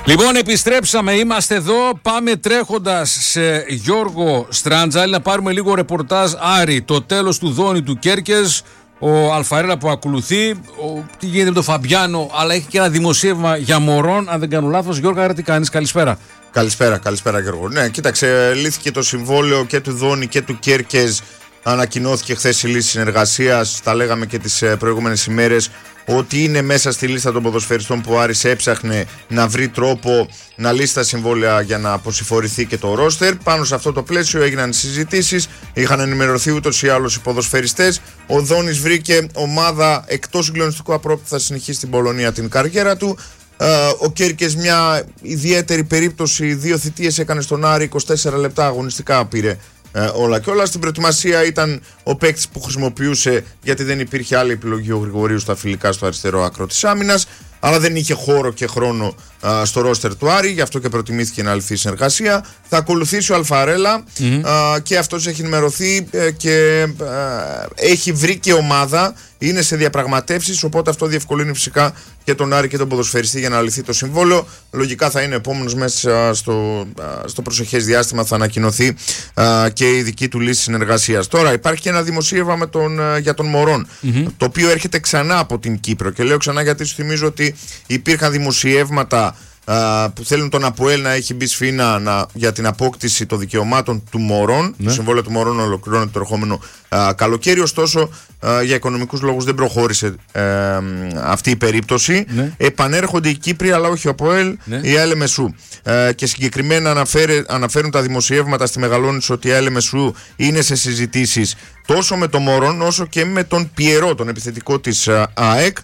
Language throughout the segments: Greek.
Λοιπόν, επιστρέψαμε, είμαστε εδώ, πάμε τρέχοντας σε Γιώργο Στράντζαλ να πάρουμε λίγο ρεπορτάζ Άρη, το τέλος του Δόνη του Κέρκες, ο Αλφαρέλα που ακολουθεί, τι γίνεται με τον Φαμπιάνο, αλλά έχει και ένα δημοσίευμα για μωρών, αν δεν κάνω λάθος. Γιώργο, άρα τι κάνεις, καλησπέρα. Καλησπέρα Γιώργο. Ναι, κοίταξε, λύθηκε το συμβόλαιο και του Δόνη και του Κέρκες. Ανακοινώθηκε χθες η λύση συνεργασίας, τα λέγαμε και τις προηγούμενες ημέρες, ότι είναι μέσα στη λίστα των ποδοσφαιριστών που ο Άρης έψαχνε να βρει τρόπο να λύσει τα συμβόλαια για να αποσυμφορηθεί και το ρόστερ. Πάνω σε αυτό το πλαίσιο έγιναν συζητήσεις, είχαν ενημερωθεί ούτως ή άλλως οι ποδοσφαιριστές. Ο Δόνης βρήκε ομάδα εκτός συγκλονιστικού απρόπτου, θα συνεχίσει στην Πολωνία την καριέρα του. Ο Κέρκες μια ιδιαίτερη περίπτωση, 2 θητείες έκανε στον Άρη, 24 λεπτά αγωνιστικά πήρε όλα και όλα. Στην προετοιμασία ήταν ο παίκτης που χρησιμοποιούσε, γιατί δεν υπήρχε άλλη επιλογή, ο Γρηγορίου στα φιλικά στο αριστερό άκρο της άμυνας, αλλά δεν είχε χώρο και χρόνο στο ρόστερ του Άρη, γι' αυτό και προτιμήθηκε να λυθεί η συνεργασία. Θα ακολουθήσει ο Αλφαρέλα και αυτός έχει ενημερωθεί και έχει βρει και ομάδα, είναι σε διαπραγματεύσεις, οπότε αυτό διευκολύνει φυσικά και τον Άρη και τον ποδοσφαιριστή για να λυθεί το συμβόλαιο. Λογικά θα είναι επόμενος μέσα στο προσεχές διάστημα, θα ανακοινωθεί και η δική του λύση συνεργασίας. Τώρα υπάρχει και ένα δημοσίευμα για τον Μωρόν, το οποίο έρχεται ξανά από την Κύπρο, και λέω ξανά γιατί σου θυμίζω ότι υπήρχαν δημοσιεύματα που θέλουν τον ΑΠΟΕΛ να έχει μπει σφήνα για την απόκτηση των δικαιωμάτων του Μωρόν. Το συμβόλαιο του Μωρόν ολοκληρώνεται το ερχόμενο καλοκαίρι, ωστόσο για οικονομικούς λόγους δεν προχώρησε αυτή η περίπτωση. Επανέρχονται οι Κύπροι, αλλά όχι ο ΑΠΟΕΛ, η ΑΕΛ Μεσού, και συγκεκριμένα αναφέρουν τα δημοσιεύματα στη Μεγαλόνισο ότι η ΑΕΛ Μεσού είναι σε συζητήσεις τόσο με τον Μωρόν όσο και με τον Πιερό, τον επιθετικό της ΑΕΚ.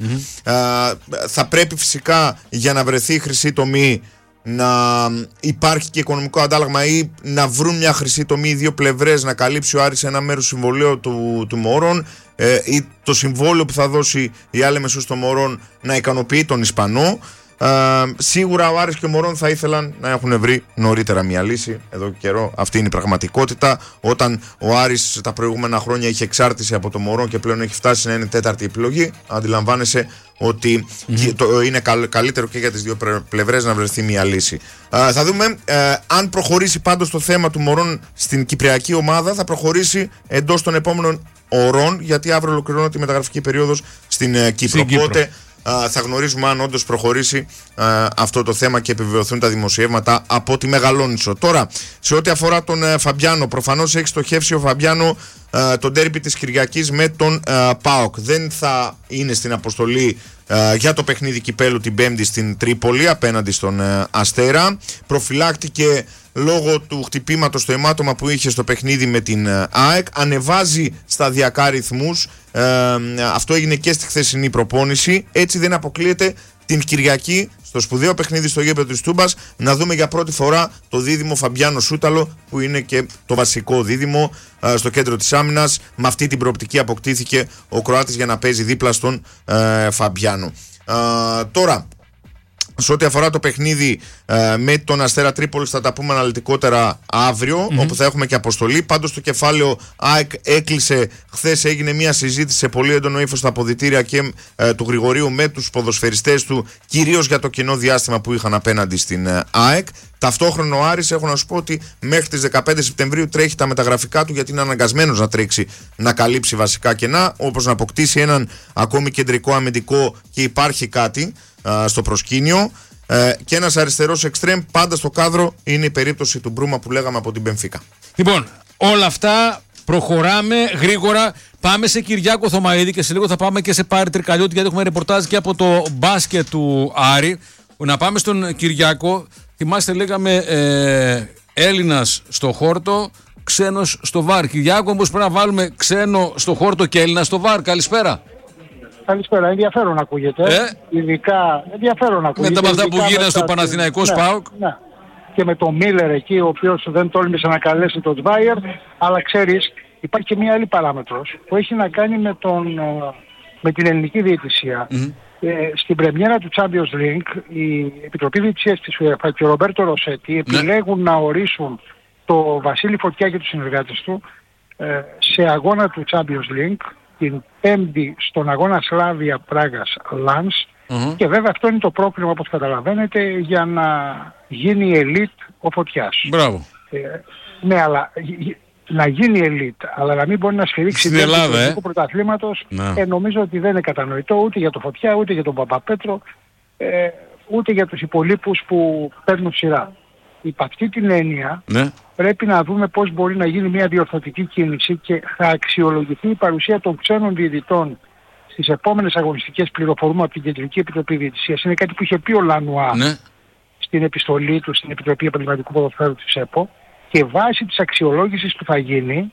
Θα πρέπει φυσικά, για να βρεθεί χρυσή τομή, να υπάρχει και οικονομικό αντάλλαγμα ή να βρουν μια χρυσή τομή οι δύο πλευρές, να καλύψει ο Άρης ένα μέρος συμβολέου του Μωρόν, ή το συμβόλαιο που θα δώσει η ΑΕΛ Μεσού στο Μωρόν να ικανοποιεί τον Ισπανό. Σίγουρα ο Άρης και ο Μωρόν θα ήθελαν να έχουν βρει νωρίτερα μια λύση εδώ και καιρό. Αυτή είναι η πραγματικότητα. Όταν ο Άρης τα προηγούμενα χρόνια είχε εξάρτηση από το Μωρόν και πλέον έχει φτάσει να είναι τέταρτη επιλογή, αντιλαμβάνεσαι ότι είναι καλύτερο και για τις δύο πλευρές να βρεθεί μια λύση. Θα δούμε αν προχωρήσει πάντως το θέμα του Μωρόν στην κυπριακή ομάδα, θα προχωρήσει εντός των επόμενων ωρών, γιατί αύριο ολοκληρώνεται η μεταγραφική περίοδος στην Κύπρο. Οπότε θα γνωρίζουμε αν όντως προχωρήσει αυτό το θέμα και επιβεβαιωθούν τα δημοσιεύματα από τη Μεγαλόνισο. Τώρα, σε ό,τι αφορά τον Φαμπιάνο, προφανώς έχει στοχεύσει ο Φαμπιάνο τον ντέρμπι της Κυριακής με τον ΠΑΟΚ. Δεν θα είναι στην αποστολή για το παιχνίδι κυπέλου την Πέμπτη στην Τρίπολη απέναντι στον Αστέρα. Προφυλάκτηκε λόγω του χτυπήματος στο αιμάτωμα που είχε στο παιχνίδι με την ΑΕΚ. Ανεβάζει σταδιακά ρυθμούς. Αυτό έγινε και στη χθεσινή προπόνηση. Έτσι δεν αποκλείεται την Κυριακή, στο σπουδαίο παιχνίδι στο γήπεδο της Τούμπας, να δούμε για πρώτη φορά το δίδυμο Φαμπιάνο Σούταλο, που είναι και το βασικό δίδυμο στο κέντρο της άμυνας. Με αυτή την προοπτική αποκτήθηκε ο Κροάτης για να παίζει δίπλα στον Φαμπιάνο. Τώρα, σε ό,τι αφορά το παιχνίδι με τον Αστέρα Τρίπολης, θα τα πούμε αναλυτικότερα αύριο, όπου θα έχουμε και αποστολή. Πάντως το κεφάλαιο ΑΕΚ έκλεισε χθες, έγινε μια συζήτηση σε πολύ έντονο ύφος στα αποδυτήρια και του Γρηγορίου με τους ποδοσφαιριστές του, κυρίως για το κοινό διάστημα που είχαν απέναντι στην ΑΕΚ. Ταυτόχρονα ο Άρης, έχω να σου πω ότι μέχρι τις 15 Σεπτεμβρίου τρέχει τα μεταγραφικά του, γιατί είναι αναγκασμένος να τρέξει να καλύψει βασικά κενά, όπως να αποκτήσει έναν ακόμη κεντρικό αμυντικό, και υπάρχει κάτι στο προσκήνιο, και ένας αριστερός εξτρέμ. Πάντα στο κάδρο είναι η περίπτωση του Μπρούμα που λέγαμε από την Μπενφίκα. Λοιπόν, όλα αυτά προχωράμε γρήγορα. Πάμε σε Κυριάκο Θωμαίδη και σε λίγο θα πάμε και σε Πάρη Τρικαλιώτη, γιατί έχουμε ρεπορτάζ και από το μπάσκετ του Άρη. Να πάμε στον Κυριάκο. Θυμάστε, λέγαμε Έλληνας στο χόρτο, ξένος στο βαρ. Κυριάκο, όμως πρέπει να βάλουμε ξένο στο χόρτο και Έλληνα στο βαρ. Καλησπέρα. Καλησπέρα, ενδιαφέρον ακούγεται. Ειδικά ενδιαφέρον ακούγεται. Μετά από αυτά που γίνανε στο Παναθηναϊκό ΣΠΑΟΚ. Ναι. Και με τον Μίλλερ εκεί, ο οποίος δεν τόλμησε να καλέσει τον Σβάιερ. Αλλά ξέρεις, υπάρχει και μια άλλη παράμετρος που έχει να κάνει με την ελληνική διαιτησία. Στην πρεμιέρα του Champions League, η Επιτροπή Διαιτησίας της UEFA και ο Ρομπέρτο Ροσέτη επιλέγουν να ορίσουν το Βασίλη Φωτιά και τους συνεργάτες του σε αγώνα του Champions League την Πέμπτη στον αγώνα Σλάβια Πράγας Λανς Και βέβαια αυτό είναι το πρόκριμα, όπως καταλαβαίνετε, για να γίνει η ελίτ ο Φωτιάς. Μπράβο. Ναι, αλλά να γίνει ελίτ, αλλά να μην μπορεί να σφυρίξει την Ελλάδα, του πρωταθλήματος, νομίζω ότι δεν είναι κατανοητό ούτε για το Φωτιά, ούτε για τον Παπαπέτρο, ούτε για τους υπολείπους που παίρνουν σειρά. Υπ' αυτή την έννοια πρέπει να δούμε πώς μπορεί να γίνει μια διορθωτική κίνηση και θα αξιολογηθεί η παρουσία των ξένων διαιτητών στις επόμενες αγωνιστικές, πληροφορούμε από την Κεντρική Επιτροπή Διαιτησίας. Είναι κάτι που είχε πει ο Λανουά στην επιστολή του στην Επιτροπή Επαγγελματικού Ποδοσφαίρου της ΕΠΟ, και βάσει της αξιολόγησης που θα γίνει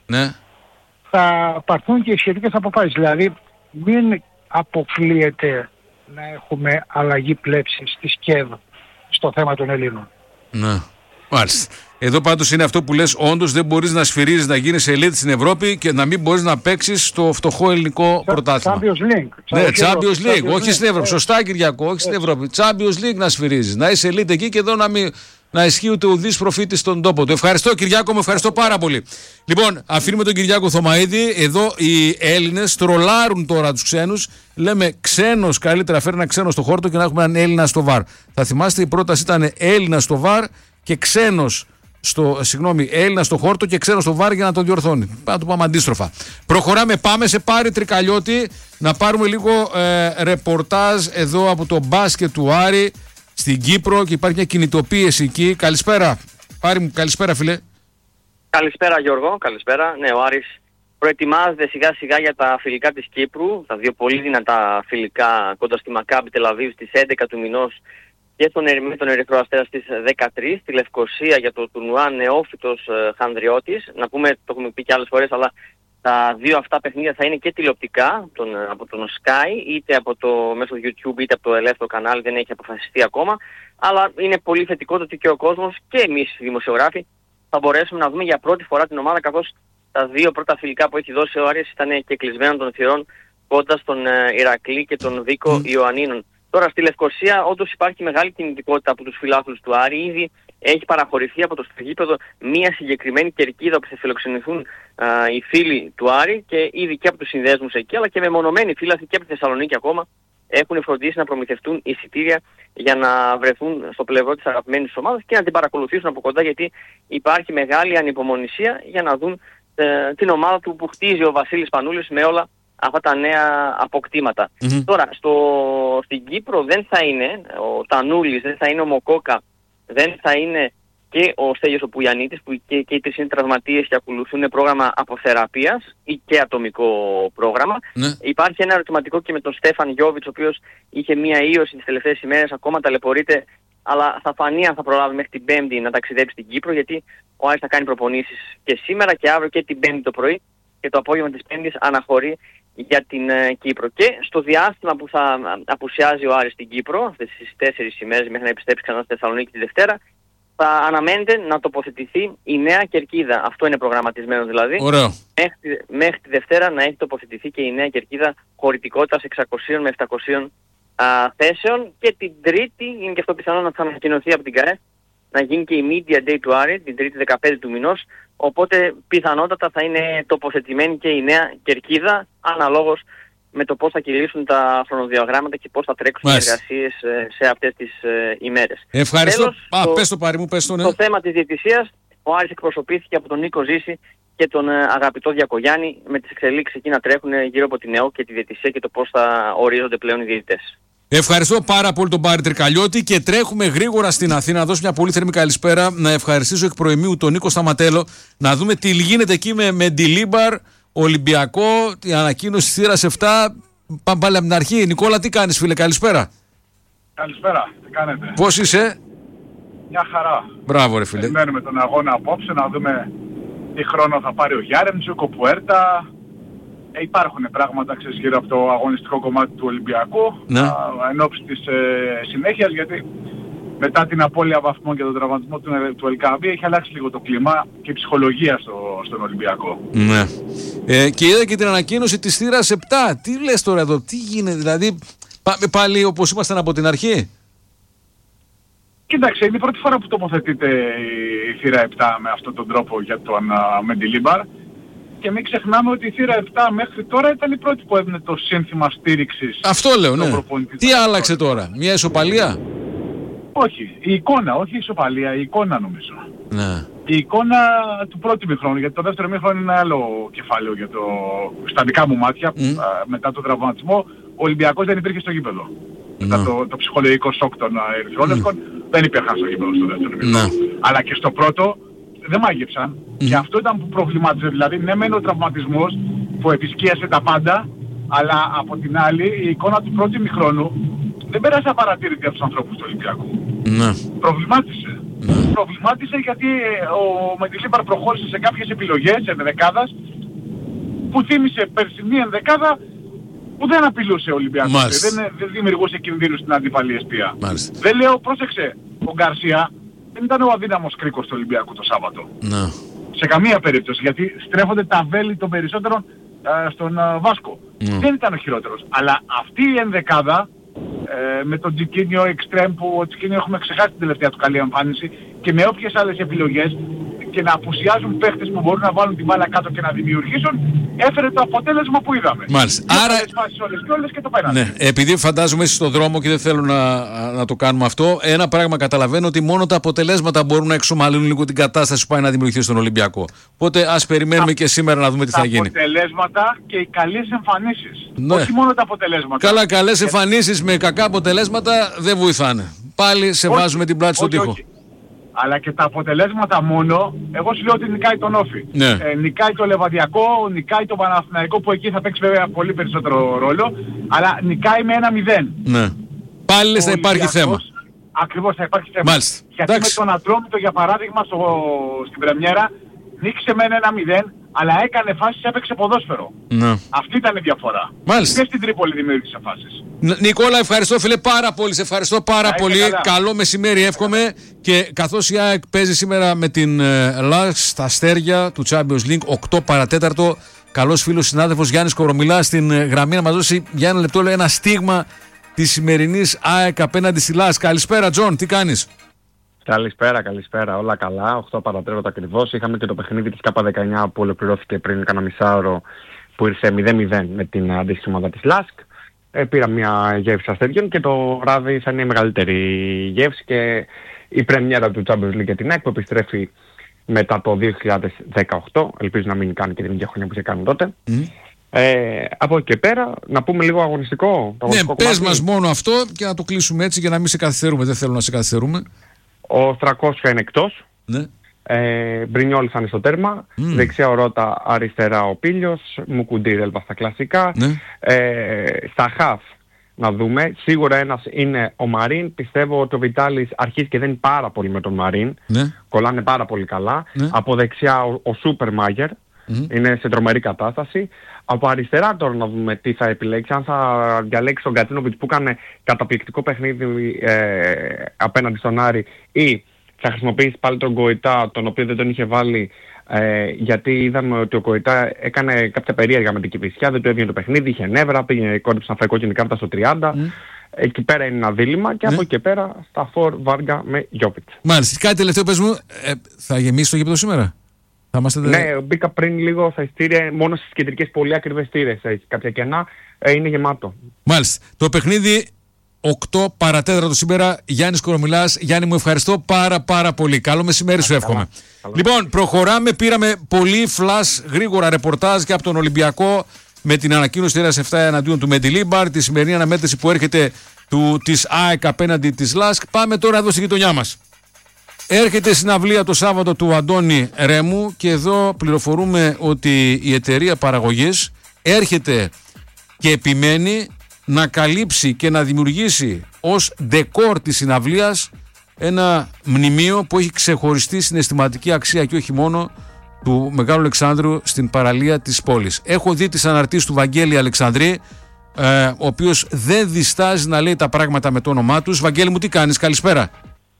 θα πάρθουν και οι σχετικές αποφάσεις. Δηλαδή μην αποκλείεται να έχουμε αλλαγή πλεύσης της ΚΕΔ στο θέμα των Ελλήνων. Ναι, μάλιστα. Εδώ πάντως είναι αυτό που λες, όντως δεν μπορείς να σφυρίζεις να γίνεις ελίτ στην Ευρώπη και να μην μπορείς να παίξεις στο φτωχό ελληνικό πρωτάθλημα. Champions League. Ναι, Champions League, όχι στην Ευρώπη. Σωστά, Κυριακό, όχι στην Ευρώπη. Champions League να σφυρίζεις, να είσαι ελίτ εκεί και εδώ να ισχύει ούτε ουδής προφήτης στον τόπο του. Ευχαριστώ, Κυριάκο, με ευχαριστώ πάρα πολύ. Λοιπόν, αφήνουμε τον Κυριάκο Θωμαίδη. Εδώ οι Έλληνες τρολάρουν τώρα τους ξένους. Λέμε ξένος, καλύτερα φέρει ένα ξένο στο χόρτο και να έχουμε έναν Έλληνα στο βαρ. Θα θυμάστε, η πρόταση ήταν Έλληνα στο βαρ και ξένος. Έλληνα στο χόρτο και ξένο στο βάρ για να τον διορθώνει. Να το πάμε αντίστροφα. Προχωράμε, πάμε σε Πάρη Τρικαλιώτη να πάρουμε λίγο ρεπορτάζ εδώ από το μπάσκετ του Άρη στην Κύπρο και υπάρχει μια κινητοποίηση εκεί. Καλησπέρα. Πάρη μου, καλησπέρα φίλε. Καλησπέρα Γιώργο, καλησπέρα. Ναι, ο Άρης προετοιμάζεται σιγά σιγά για τα φιλικά της Κύπρου. Τα δύο πολύ δυνατά φιλικά κοντά στη Μακάμπι Τελαβίβ στις 11 του μηνός και με τον Ερυθρό Αστέρα στις 13, στη Λευκοσία για το τουρνουά Νεόφυτος Χανδριώτης. Να πούμε, το έχουμε πει και άλλες φορές, αλλά τα δύο αυτά παιχνίδια θα είναι και τηλεοπτικά από τον Sky, είτε από το μέσω YouTube είτε από το ελεύθερο κανάλι, δεν έχει αποφασιστεί ακόμα. Αλλά είναι πολύ θετικό το ότι και ο κόσμος και εμείς οι δημοσιογράφοι θα μπορέσουμε να δούμε για πρώτη φορά την ομάδα, καθώς τα δύο πρώτα φιλικά που έχει δώσει ο Άρης ήταν και κλεισμένο των θυρών κοντά στον Ηρακλή και τον Δίκο Ιωαννίνων. Τώρα στη Λευκοσία όντως υπάρχει μεγάλη κινητικότητα από τους φιλάθλους του Άρη. Ήδη έχει παραχωρηθεί από το στρατηγίπεδο μία συγκεκριμένη κερκίδα που θα φιλοξενηθούν οι φίλοι του Άρη και ήδη και από τους συνδέσμους εκεί, αλλά και μεμονωμένοι φίλαθλοι και από τη Θεσσαλονίκη ακόμα έχουν φροντίσει να προμηθευτούν εισιτήρια για να βρεθούν στο πλευρό της αγαπημένης ομάδας και να την παρακολουθήσουν από κοντά, γιατί υπάρχει μεγάλη ανυπομονησία για να δουν την ομάδα του που χτίζει ο Βασίλης Πανούλης με όλα αυτά τα νέα αποκτήματα. Τώρα, στην Κύπρο δεν θα είναι ο Τανούλης, δεν θα είναι ο Μοκόκα, δεν θα είναι και ο Στέλιος ο Πουγιαννίτης, που και οι τρεις είναι τραυματίες και ακολουθούν πρόγραμμα αποθεραπείας ή και ατομικό πρόγραμμα. Υπάρχει ένα ερωτηματικό και με τον Στέφαν Γιώβιτς, ο οποίος είχε μία ίωση τις τελευταίες ημέρες, ακόμα ταλαιπωρείται, αλλά θα φανεί αν θα προλάβει μέχρι την Πέμπτη να ταξιδέψει στην Κύπρο, γιατί ο Άρης θα κάνει προπονήσεις και σήμερα και αύριο και την Πέμπτη το πρωί, και το απόγευμα της Πέμπτης αναχωρεί για την Κύπρο. Και στο διάστημα που θα απουσιάζει ο Άρης στην Κύπρο, αυτές τις 4 ημέρες μέχρι να επιστρέψει ξανά στη Θεσσαλονίκη τη Δευτέρα, θα αναμένεται να τοποθετηθεί η νέα κερκίδα. Αυτό είναι προγραμματισμένο δηλαδή. Ωραίο. Μέχρι τη Δευτέρα να έχει τοποθετηθεί και η νέα κερκίδα χωρητικότητας 600 με 700 θέσεων. Και την Τρίτη, είναι και αυτό πιθανό να θα ανακοινωθεί από την ΚΑΕ, να γίνει και η Media Day του Άρη, την Τρίτη 15 του μηνός. Οπότε πιθανότατα θα είναι τοποθετημένη και η νέα κερκίδα, αναλόγως με το πώς θα κυλήσουν τα χρονοδιαγράμματα και πώς θα τρέξουν οι εργασίες σε αυτές τις ημέρες. Ευχαριστώ. Πες το Πάρη μου, πες το, ναι. Το θέμα της διαιτησίας, ο Άρης εκπροσωπήθηκε από τον Νίκο Ζήση και τον αγαπητό Διακογιάννη, με τις εξελίξεις εκεί να τρέχουν γύρω από την ΕΟΚ και τη διαιτησία και το πώς θα ορίζονται πλέον οι διαιτητές. Ευχαριστώ πάρα πολύ τον Πάρη Τρικαλιώτη και τρέχουμε γρήγορα στην Αθήνα. Να δώσω μια πολύ θερμή καλησπέρα. Να ευχαριστήσω εκ προημίου τον Νίκο Σταματέλο. Να δούμε τι γίνεται εκεί με Μεντιλίμπαρ, Ολυμπιακό, η ανακοίνωση θύρας 7. Πάμε πάλι από την αρχή. Νικόλα, τι κάνεις φίλε, καλησπέρα. Καλησπέρα, τι κάνετε. Πώς είσαι? Μια χαρά. Μπράβο ρε φίλε. Περιμένουμε τον αγώνα απόψε να δούμε τι χρόνο θα πάρει ο Γιάρεμτσουκ, ο Πουέρτα. Υπάρχουν πράγματα γύρω από το αγωνιστικό κομμάτι του Ολυμπιακού, εν ώψη της συνέχειας, γιατί μετά την απώλεια βαθμών και τον τραυματισμό του Ελκαμπή έχει αλλάξει λίγο το κλίμα και η ψυχολογία στον Ολυμπιακό. Ναι. Και είδα και την ανακοίνωση της θύρας 7. Τι λες τώρα εδώ, τι γίνεται, δηλαδή πάμε πάλι όπως ήμασταν από την αρχή? Κοίταξε, είναι η πρώτη φορά που τοποθετείται η θύρα 7 με αυτόν τον τρόπο για τον Μεντιλίμπαρ. Και μην ξεχνάμε ότι η θύρα 7 μέχρι τώρα ήταν η πρώτη που έδινε το σύνθημα στήριξης. Αυτό λέω, ναι. Τι άλλαξε τώρα, μια ισοπαλία? Όχι, η εικόνα, όχι η ισοπαλία, η εικόνα νομίζω. Ναι. Η εικόνα του πρώτου ημιχρόνου, γιατί το δεύτερο ημιχρόνο είναι ένα άλλο κεφάλαιο στα δικά μου μάτια. Μετά τον τραυματισμό, ο Ολυμπιακός δεν υπήρχε στο γήπεδο. Μετά το ψυχολογικό σοκ των ερυθρόλευκων, δεν υπήρχαν στο γήπεδο στο δεύτερο ημιχρόνο. Αλλά και στο πρώτο δεν μάγεψαν. Και αυτό ήταν που προβλημάτιζε. Δηλαδή, ναι, μεν ο τραυματισμός που επισκίασε τα πάντα, αλλά από την άλλη η εικόνα του πρώτου ημιχρόνου δεν πέρασε απαρατήρητη από τους ανθρώπους του Ολυμπιακού. Προβλημάτισε. Προβλημάτισε γιατί ο Μεντιλίμπαρ προχώρησε σε κάποιες επιλογές ενδεκάδας που θύμισε περσινή ενδεκάδα που δεν απειλούσε ο Ολυμπιακός. Δεν δημιουργούσε κινδύνους στην αντίπαλη εστία. Δεν λέω, πρόσεξε, ο Γκαρσία δεν ήταν ο αδύναμος κρίκος του Ολυμπιακού το Σάββατο. Σε καμία περίπτωση, γιατί στρέφονται τα βέλη των περισσότερων στον Βάσκο. Δεν ήταν ο χειρότερος. Αλλά αυτή η ενδεκάδα με τον Τζικίνιο Extreme, που ο Τζικίνιο έχουμε ξεχάσει την τελευταία του καλή εμφάνιση, και με όποιες άλλες επιλογές και να απουσιάζουν παίχτες που μπορούν να βάλουν την μπάλα κάτω και να δημιουργήσουν, έφερε το αποτέλεσμα που είδαμε. Μάλιστα. Άρα, όλες και το πέρασε. Ναι, επειδή φαντάζομαι είσαι στον δρόμο και δεν θέλω να το κάνουμε αυτό, ένα πράγμα καταλαβαίνω, ότι μόνο τα αποτελέσματα μπορούν να εξομαλύνουν λίγο την κατάσταση που πάει να δημιουργηθεί στον Ολυμπιακό. Οπότε ας περιμένουμε και σήμερα να δούμε τι θα γίνει. Τα αποτελέσματα και οι καλές εμφανίσεις. Ναι. Όχι μόνο τα αποτελέσματα. Καλά, καλές εμφανίσεις με κακά αποτελέσματα δεν βοηθάνε. Πάλι σε βάζουμε την πλάτη στον τοίχο. Αλλά και τα αποτελέσματα μόνο, εγώ σου λέω ότι νικάει τον Όφη. Ναι. Νικάει το Λεβαδιακό, νικάει το Παναθηναϊκό, που εκεί θα παίξει βέβαια πολύ περισσότερο ρόλο, αλλά νικάει με 1-0. Ναι. Πάλι θα υπάρχει θέμα. Ακριβώς, θα υπάρχει θέμα. Μάλιστα. Γιατί με τον Ατρόμητο, για παράδειγμα, στην πρεμιέρα, νίκησε με 1-0, αλλά έκανε φάσεις, έπαιξε ποδόσφαιρο. Ναι. Αυτή ήταν η διαφορά. Μάλιστα. Και στην Τρίπολη δημιούργησε φάσεις. Νικόλα, ευχαριστώ φίλε πάρα πολύ. Σε ευχαριστώ πάρα πολύ. Καλά. Καλό μεσημέρι εύχομαι. Και καθώς η ΑΕΚ παίζει σήμερα με την ΛΑΣ στα αστέρια του Champions League 8 παρατέταρτο, καλός φίλος συνάδελφος Γιάννης Κορομιλάς στην γραμμή να μας δώσει για ένα λεπτό ένα στίγμα της σημερινής ΑΕΚ απέναντι στη ΛΑΣ. Καλησπέρα Τζον, τι κάνεις? Καλησπέρα, όλα καλά. 8 παρατέταρτο ακριβώς. Είχαμε και το παιχνίδι της ΚΑΠΑ19 που ολοκληρώθηκε πριν κάνα μισάωρο, που ήρθε 0-0 με την αντίστοιχη ομάδα της ΛΑΣΚ. Πήρα μια γεύση αστέριων και το βράδυ θα είναι η μεγαλύτερη γεύση και η πρεμιέρα του Champions League για την ΑΕΚ που επιστρέφει μετά το 2018. Ελπίζω να μην κάνει και την ίδια χρονιά που είχε κάνει τότε. Από εκεί και πέρα, να πούμε λίγο αγωνιστικό. Ναι, πες μας μόνο αυτό και να το κλείσουμε έτσι για να μην σε καθυστερούμε. Δεν θέλω να σε καθυστερούμε. Ο Στρακόσια είναι εκτός. Ναι. Μπρινιόλ θα είναι στο τέρμα. Δεξιά ο Ρώτα, αριστερά ο Πίλιος. Μουκουντή Ρέλβα στα κλασικά. Ναι. Στα χαφ να δούμε. Σίγουρα ένας είναι ο Μαρίν. Πιστεύω ότι ο Βιτάλης αρχίζει και δεν είναι πάρα πολύ με τον Μαρίν. Ναι. Κολλάνε πάρα πολύ καλά. Ναι. Από δεξιά ο Σούπερ Μάγερ. Είναι σε τρομερή κατάσταση. Από αριστερά τώρα να δούμε τι θα επιλέξει. Αν θα διαλέξει τον Κατσίνοβιτς που έκανε καταπληκτικό παιχνίδι απέναντι στον Άρη, ή θα χρησιμοποιήσει πάλι τον Κοϊτά, τον οποίο δεν τον είχε βάλει, γιατί είδαμε ότι ο Κοϊτά έκανε κάποια περίεργα με την Κηφισιά, δεν του έβγαινε το παιχνίδι, είχε νεύρα, πήγε κόντυψε να φάει κόκκινη κάρτα στο 30. Εκεί πέρα είναι ένα δίλημμα και από εκεί και πέρα στα φορ Βάργα με Γιώβιτς. Μάλιστα. Κάτι τελευταίο πες μου, θα γεμίσει το γήπεδο σήμερα? Ναι, μπήκα πριν λίγο στα ειστήρια, μόνο στις κεντρικές πολύ ακριβές στήρες, έχει κάποια κενά, είναι γεμάτο. Μάλιστα. Το παιχνίδι 8 παρατέταρτο σήμερα, Γιάννης Κορομιλάς. Γιάννη μου, ευχαριστώ πάρα πολύ. Καλό μεσημέρι σου εύχομαι. Λοιπόν, προχωράμε, πήραμε πολύ φλας γρήγορα ρεπορτάζ και από τον Ολυμπιακό με την ανακοίνωση 7 εναντίον του Μεντιλίμπαρ, τη σημερινή αναμέτρηση που έρχεται της ΑΕΚ απέναντι της ΛΑΣΚ. Πάμε τώρα εδώ στη γειτονιά μας. Έρχεται συναυλία το Σάββατο του Αντώνη Ρέμου και εδώ πληροφορούμε ότι η εταιρεία παραγωγής έρχεται και επιμένει να καλύψει και να δημιουργήσει ως ντεκόρ της συναυλίας ένα μνημείο που έχει ξεχωριστή συναισθηματική αξία και όχι μόνο του Μεγάλου Αλεξάνδρου στην παραλία της πόλης. Έχω δει τις αναρτήσεις του Βαγγέλη Αλεξανδρή, ο οποίος δεν διστάζει να λέει τα πράγματα με το όνομά τους. Βαγγέλη μου, τι κάνεις? Καλησπέρα.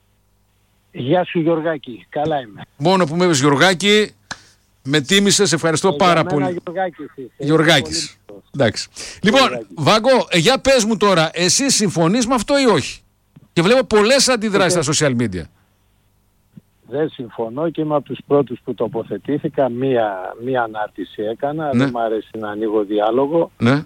Γεια σου Γιωργάκη, καλά είμαι. Μόνο που με είπες Γιωργάκη, με τίμησες, ευχαριστώ πάρα πολύ. Γιωργάκης. Εντάξει. Λοιπόν, Βάγκο, για πες μου τώρα, εσύ συμφωνείς με αυτό ή όχι? Και βλέπω πολλές αντιδράσεις στα social media. Δεν συμφωνώ και είμαι από τους πρώτους που τοποθετήθηκα. Μία ανάρτηση έκανα. Ναι. Δεν μου αρέσει να ανοίγω διάλογο. Ναι.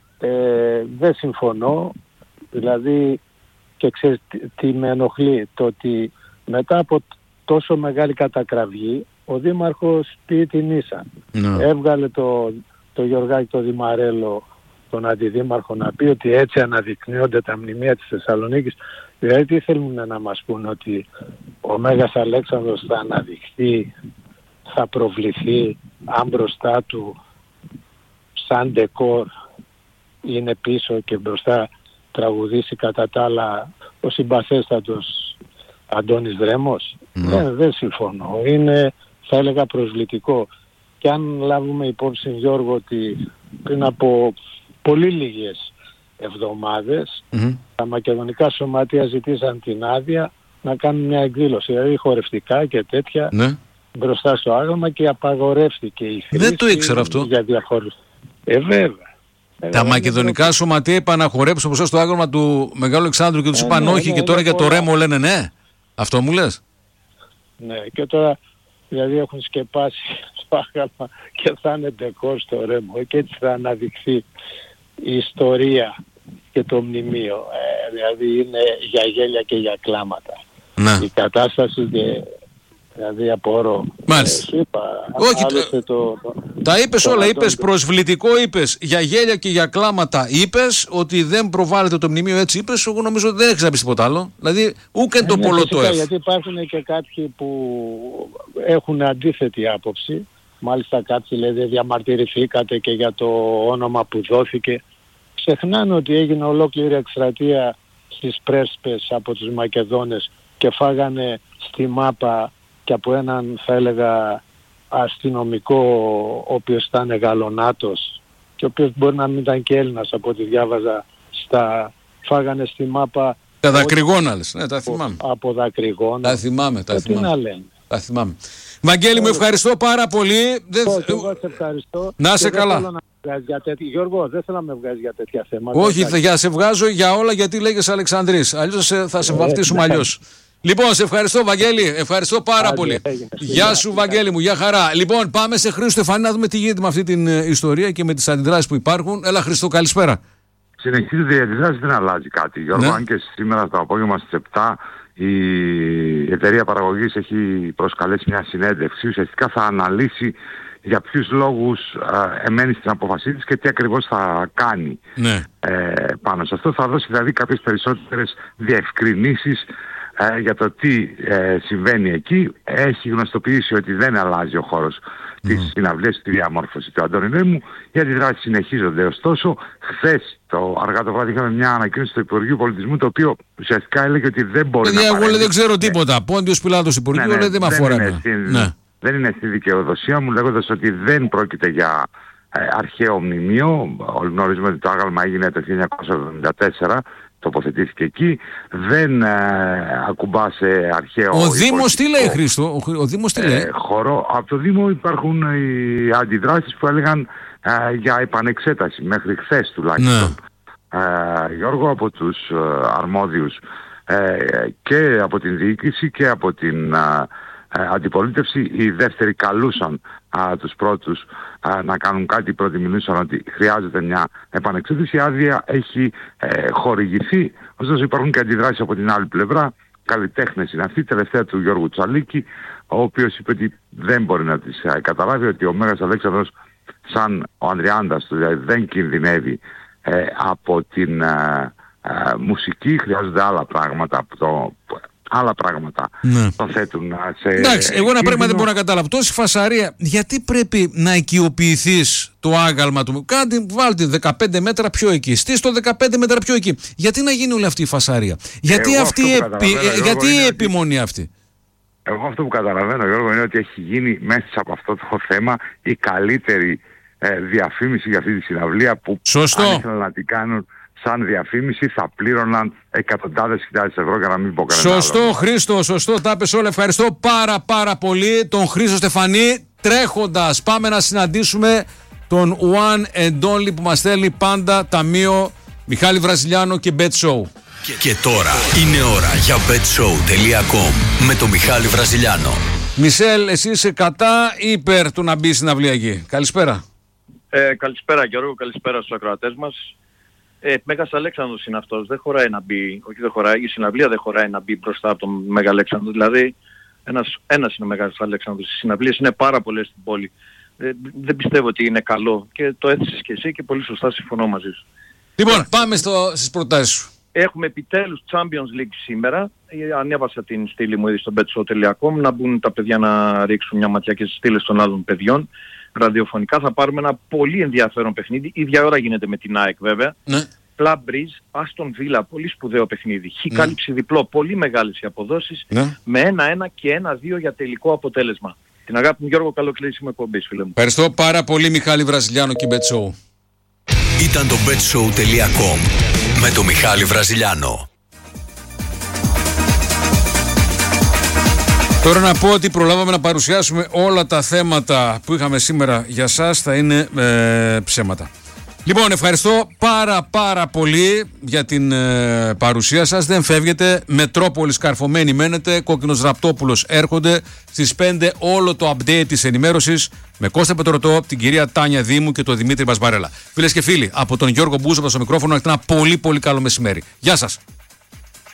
Δεν συμφωνώ. Δηλαδή, και ξέρεις τι με ενοχλεί, το ότι μετά από τόσο μεγάλη κατακραυγή ο Δήμαρχος πήγε την ίσα. Ναι. Έβγαλε το Γιωργάκη το Δημαρέλο, τον αντιδήμαρχο, να πει ότι έτσι αναδεικνύονται τα μνημεία της Θεσσαλονίκης. Δηλαδή τι θέλουν να μας πούν, ότι ο Μέγας Αλέξανδρος θα αναδειχθεί, θα προβληθεί, αν μπροστά του σαν ντεκόρ είναι πίσω και μπροστά τραγουδήσει κατά τα άλλα ο συμπαθέστατος Αντώνης Δρέμος? Δεν συμφωνώ. Είναι, θα έλεγα, προσβλητικό. Και αν λάβουμε υπόψη, Γιώργο, ότι πριν από πολύ λίγες εβδομάδες τα μακεδονικά σωματεία ζητήσαν την άδεια να κάνουν μια εκδήλωση, δηλαδή χορευτικά και τέτοια, μπροστά στο άγαλμα, και απαγορεύτηκε η χρήση. Δεν το ήξερα αυτό. Για διαχώρηση. Βέβαια. Τα μακεδονικά σωματεία είπαν να χορέψουν μπροστά στο άγαλμα του Μεγάλου Αλεξάνδρου και τους είπαν όχι, και τώρα για το Ρέμο λένε ναι. Αυτό μου λες? Ναι, και τώρα δηλαδή έχουν σκεπάσει στο άγαλμα και θα είναι ντεκόρ στο Ρέμο, και έτσι θα αναδειχθεί η ιστορία και το μνημείο. Δηλαδή είναι για γέλια και για κλάματα. Ναι. Η κατάσταση, δηλαδή απορώ. Μάλιστα. Όχι, τα είπες όλα. Είπες προσβλητικό, είπες για γέλια και για κλάματα, είπες ότι δεν προβάλλεται το μνημείο, έτσι είπες. Εγώ νομίζω ότι δεν έχεις να πεις τίποτα άλλο. Δηλαδή ούτε το πολλωτό έφ. Γιατί υπάρχουν και κάποιοι που έχουν αντίθετη άποψη. Μάλιστα κάποιοι λέει δεν διαμαρτυρηθήκατε και για το όνομα που δόθηκε. Ξεχνάνε ότι έγινε ολόκληρη εκστρατεία στις πρέσπες από τους Μακεδόνες και φάγανε στη μάπα και από έναν, θα έλεγα, αστυνομικό, ο οποίος ήταν γαλονάτος και ο οποίος μπορεί να μην ήταν και Έλληνας από ό,τι διάβαζα, φάγανε στη μάπα. Τα δακρυγόνα λες, ναι, τα θυμάμαι. Από δακρυγόνα. Τα θυμάμαι. Τι να λένε. Τα θυμάμαι. Βαγγέλη, μου ευχαριστώ πάρα πολύ. Εγώ σε ευχαριστώ. Να είσαι καλά. Γιώργο, δεν θέλω να με βγάζει για τέτοια θέματα. Όχι, σε βγάζω για όλα, γιατί λέγεσαι Αλεξανδρής. Αλλιώς θα σε βαφτίσουμε αλλιώς. Λοιπόν, σε ευχαριστώ, Βαγγέλη. Ευχαριστώ πάρα πολύ. Γεια σου, Βαγγέλη μου, γεια χαρά. Λοιπόν, πάμε σε Χρήστο Στεφανή να δούμε τι γίνεται με αυτή την ιστορία και με τις αντιδράσεις που υπάρχουν. Έλα, Χρήστο, καλησπέρα. Συνεχίζονται οι αντιδράσεις, δεν αλλάζει κάτι, Γιώργο. Αν και σήμερα το απόγευμα στις 7 η εταιρεία παραγωγής έχει προσκαλέσει μια συνέντευξη. Ουσιαστικά θα αναλύσει για ποιους λόγους εμένει στην απόφασή της και τι ακριβώς θα κάνει πάνω σε αυτό. Θα δώσει δηλαδή κάποιες περισσότερες διευκρινήσεις για το τι συμβαίνει εκεί. Έχει γνωστοποιήσει ότι δεν αλλάζει ο χώρος της συναυλίας, τη διαμόρφωση του Αντώνη Ρέμου. Οι αντιδράσεις συνεχίζονται. Ωστόσο, χθες αργά το βράδυ είχαμε μια ανακοίνωση του Υπουργείου Πολιτισμού, το οποίο ουσιαστικά έλεγε ότι δεν μπορεί να παρέμβει. Εγώ δεν ξέρω τίποτα. Πόντιος Πιλάτος Υπουργείου, δεν με αφορά. Δεν είναι στη δικαιοδοσία μου, λέγοντας ότι δεν πρόκειται για αρχαίο μνημείο. Όλοι γνωρίζουμε ότι το άγαλμα έγινε το 1974. Τοποθετήθηκε εκεί, δεν ακουμπά σε αρχαίο. Ο Δήμος τι λέει, Χρήστο? Ο Δήμος τι λέει? Από το Δήμο υπάρχουν οι αντιδράσεις που έλεγαν για επανεξέταση μέχρι χθες τουλάχιστον. Γιώργο, από τους αρμόδιους και από την διοίκηση και από την αντιπολίτευση. Οι δεύτεροι καλούσαν τους πρώτους να κάνουν κάτι. Οι πρώτοι μιλούσαν ότι χρειάζεται μια επανεξέταση. Η άδεια έχει χορηγηθεί. Ωστόσο υπάρχουν και αντιδράσεις από την άλλη πλευρά. Καλλιτέχνες είναι αυτή, τελευταία του Γιώργου Τσαλίκη, ο οποίος είπε ότι δεν μπορεί να τις καταλάβει, ότι ο Μέγας Αλέξανδρος σαν ο Ανδριάντας του δηλαδή δεν κινδυνεύει από την μουσική. Χρειάζονται άλλα πράγματα το θέτουν σε. Εντάξει, εγώ ένα πράγμα δεν μπορώ να καταλάβω. Τόση φασαρία, γιατί πρέπει να οικειοποιηθείς το άγαλμα του? Κάντε, βάλτε 15 μέτρα πιο εκεί. Στείς το 15 μέτρα πιο εκεί. Γιατί να γίνει όλη αυτή η φασαρία? Γιατί γιατί η επιμονή αυτή? Εγώ αυτό που καταλαβαίνω, Γιώργο, είναι ότι έχει γίνει μέσα από αυτό το θέμα η καλύτερη διαφήμιση για αυτή τη συναυλία, που αν ήθελαν να την κάνουν σαν διαφήμιση θα πλήρωναν εκατοντάδες χιλιάδες ευρώ, για να μην πω κανένα άλλο. Σωστό, Χρήστο, σωστό, τα είπες όλα. Ευχαριστώ πάρα πολύ τον Χρήστο Στεφανή. Τρέχοντας, πάμε να συναντήσουμε τον One and Only που μας στέλνει πάντα ταμείο, Μιχάλη Βραζιλιάνο και Bet Show. Και τώρα είναι ώρα για betshow.com με τον Μιχάλη Βραζιλιάνο. Μισελ, εσύ είσαι κατά ή υπέρ του να μπει στην αυλιακή? Καλησπέρα. Καλησπέρα Γιώργο, καλησπέρα στους ακροατές μας. Μέγας Αλέξανδρος είναι αυτός, δεν χωράει να μπει, όχι δεν χωράει, η συναυλία δεν χωράει να μπει μπροστά από τον Μέγα Αλέξανδρο. Δηλαδή ένας είναι ο Μέγας Αλέξανδρος, οι συναυλίες είναι πάρα πολλές στην πόλη. Δεν πιστεύω ότι είναι καλό και το έθεσες και εσύ και πολύ σωστά συμφωνώ μαζί σου. Λοιπόν, πάμε στις προτάσεις σου. Έχουμε επιτέλους Champions League σήμερα. Ανέβασα την στήλη μου ήδη στο betshow.com να μπουν τα παιδιά να ρίξουν μια ματιά και στις στήλες των άλλων παιδιών. Ραδιοφωνικά θα πάρουμε ένα πολύ ενδιαφέρον παιχνίδι. Ίδια ώρα γίνεται με την ΑΕΚ βέβαια. Ναι. Club Bridge, Aston Villa, πολύ σπουδαίο παιχνίδι. Κάλυψη διπλό, πολύ μεγάλες οι αποδόσεις. Ναι. Με 1-1 και 1-2 για τελικό αποτέλεσμα. Την αγάπη μου Γιώργο, καλό κλείσιμο εκπομπής φίλε μου. Ευχαριστώ πάρα πολύ Μιχάλη Βραζιλιάνο και Bet Show. Ήταν το betshow.com με τον Μιχάλη Βραζιλιάνο. Τώρα να πω ότι προλάβαμε να παρουσιάσουμε όλα τα θέματα που είχαμε σήμερα για σας, θα είναι ψέματα. Λοιπόν, ευχαριστώ πάρα πολύ για την παρουσία σας. Δεν φεύγετε, Μετρόπολης καρφωμένη μένετε, Κόκκινος Ραπτόπουλος έρχονται στις 5 όλο το update της ενημέρωσης με Κώστα Πετρωτό, την κυρία Τάνια Δήμου και τον Δημήτρη Μπασμπαρέλα. Φίλες και φίλοι, από τον Γιώργο Μπούζο στο μικρόφωνο, έχετε ένα πολύ καλό μεσημέρι. Γεια σας.